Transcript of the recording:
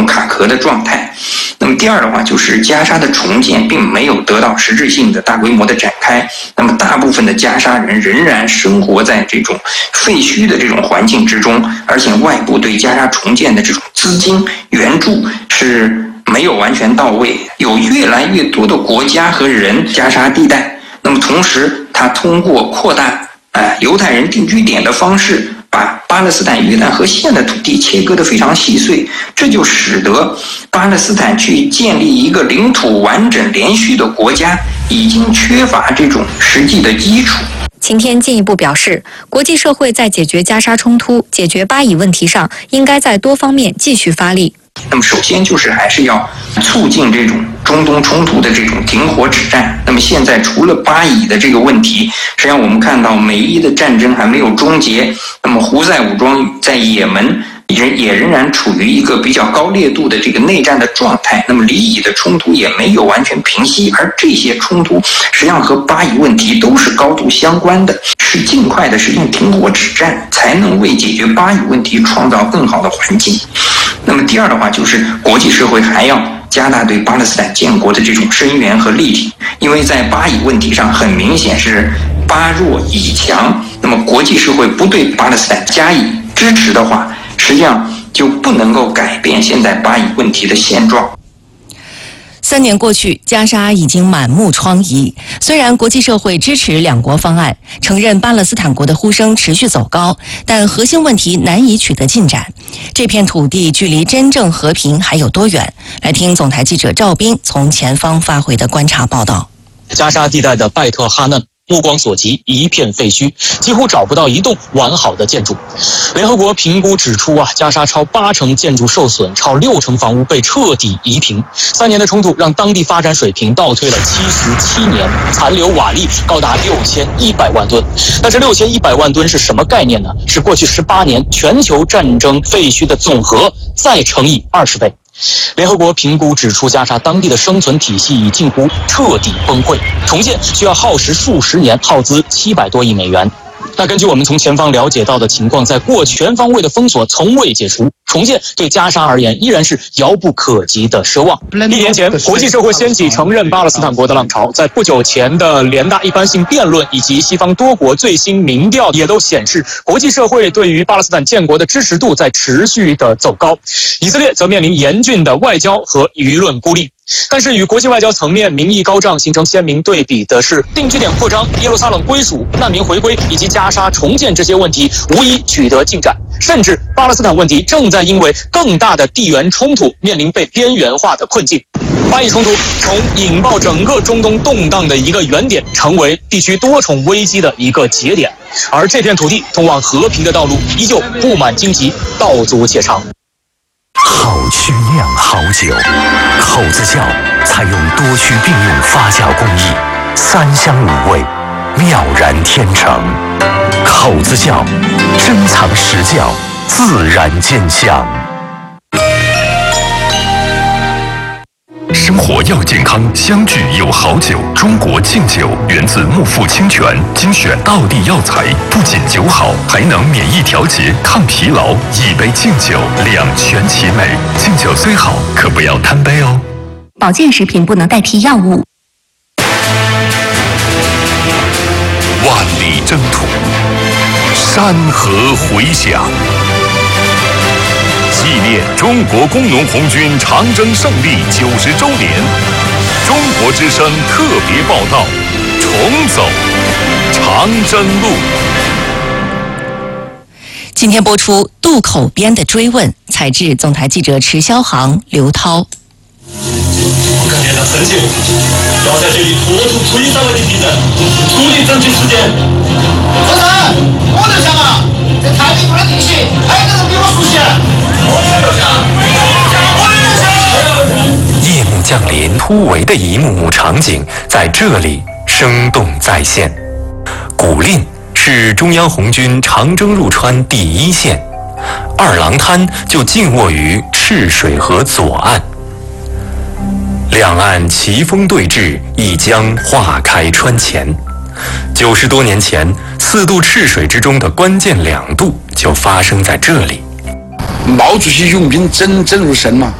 种卡壳的状态。那么第二的话，就是加沙的重建并没有得到实质性的大规模的展开，那么大部分的加沙人仍然生活在这种废墟的这种环境之中，而且外部对加沙重建的这种资金援助是没有完全到位，有越来越多的国家和人加沙地带，那么同时他通过扩大犹太人定居点的方式，把巴勒斯坦约旦河西的土地切割得非常细碎，这就使得巴勒斯坦去建立一个领土完整连续的国家已经缺乏这种实际的基础。 秦天进一步表示，国际社会在解决加沙冲突、解决巴以问题上，应该在多方面继续发力。 那么首先就是还是要促进这种中东冲突的这种停火止战。那么现在除了巴以的这个问题，实际上我们看到美伊的战争还没有终结，那么胡塞武装在也门也仍然处于一个比较高烈度的这个内战的状态，那么黎以的冲突也没有完全平息，而这些冲突实际上和巴以问题都是高度相关的，是尽快的实现停火止战，才能为解决巴以问题创造更好的环境。那么第二的话，就是国际社会还要加大对巴勒斯坦建国的这种声援和力挺，因为在巴以问题上很明显是巴弱以强，那么国际社会不对巴勒斯坦加以支持的话，实际上就不能够改变现在巴以问题的现状。 3年过去，加沙已经满目疮痍。虽然国际社会支持两国方案，承认巴勒斯坦国的呼声持续走高，但核心问题难以取得进展。这片土地距离真正和平还有多远？来听总台记者赵斌从前方发回的观察报道。 加沙地带的拜特哈嫩，目光所及一片废墟，几乎找不到一栋完好的建筑。联合国评估指出加沙超80%建筑受损，超60%房屋被彻底夷平。3年的冲突让当地发展水平倒退了77年，残留瓦砾高达6100万吨。但是6100万吨是什么概念呢？是过去18年全球战争废墟的总和再乘以20倍。联合国评估指出，加沙当地的生存体系已近乎彻底崩溃，重建需要耗时数十年，耗资700多亿美元。那根据我们从前方了解到的情况，在过去全方位的封锁从未解除，重建对加沙而言依然是遥不可及的奢望。1年前，国际社会掀起承认巴勒斯坦国的浪潮，在不久前的联大一般性辩论以及西方多国最新民调也都显示，国际社会对于巴勒斯坦建国的支持度在持续的走高。以色列则面临严峻的外交和舆论孤立。但是与国际外交层面民意高涨形成鲜明对比的是，定居点扩张、耶路撒冷归属、难民回归以及加沙重建这些问题无一取得进展，甚至巴勒斯坦问题正在因为更大的地缘冲突面临被边缘化的困境。巴以冲突从引爆整个中东动荡的一个原点，成为地区多重危机的一个节点，而这片土地通往和平的道路依旧布满荆棘，道阻且长。 好曲酿好酒，口子窖采用多区并用发酵工艺，3香5味，妙然天成。口子窖珍藏实窖，自然见香。生活要健康，相聚有好酒。中国敬酒源自木富清泉，精选道地药材，不仅酒好，还能免疫调节、抗疲劳。一杯敬酒，两全其美。敬酒虽好，可不要贪杯哦。 保健食品不能代替药物。 万里征途，山河回响。纪念中国工农红军长征胜利90周年，中国之声特别报道：重走长征路。 今天播出渡口边的追问，采制总台记者池霄航、刘涛。 我感觉到很久，要在这里拖出推上来的敌人，处理争取时间。总裁，我就想这太平湖的地形，还有个人比我熟悉。 夜幕降临，突围的一幕幕场景在这里生动再现。古蔺是中央红军长征入川第1线，二郎滩就静卧于赤水河左岸。两岸奇峰对峙，一江划开川前。90多年前，4渡赤水之中的关键2渡就发生在这里。 毛主席用兵真正如神嘛。